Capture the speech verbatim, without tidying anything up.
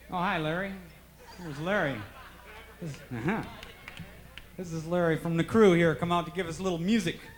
Oh, hi, Larry. Here's Larry. This, uh-huh. This is Larry from the crew here, come out to give us a little music.